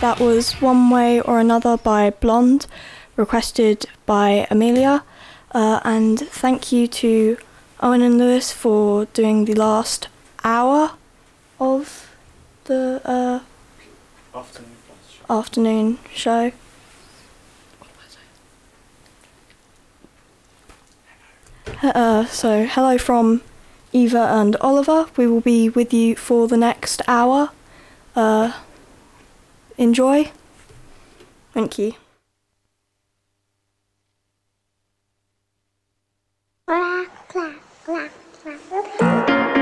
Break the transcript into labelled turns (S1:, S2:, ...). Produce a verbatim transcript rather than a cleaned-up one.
S1: that was One Way or Another by Blonde, requested by Amelia. Uh, and thank you to Owen and Lewis for doing the last hour of the uh,
S2: afternoon,
S1: afternoon show. Uh, so, hello from Eva and Oliver. We will be with you for the next hour. Uh, enjoy. Thank you.